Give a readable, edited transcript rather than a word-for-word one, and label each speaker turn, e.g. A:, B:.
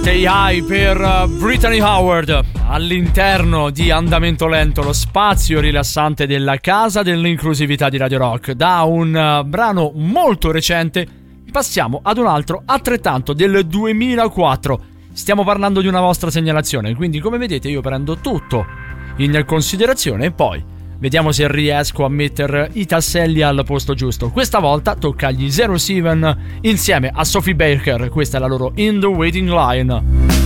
A: Stay High per Brittany Howard all'interno di Andamento Lento, lo spazio rilassante della casa dell'inclusività di Radio Rock. Da un brano molto recente passiamo ad un altro altrettanto del 2004. Stiamo parlando di una vostra segnalazione, quindi come vedete io prendo tutto in considerazione e poi vediamo se riesco a mettere i tasselli al posto giusto. Questa volta tocca agli 07 insieme a Sophie Baker. Questa è la loro In the Waiting Line.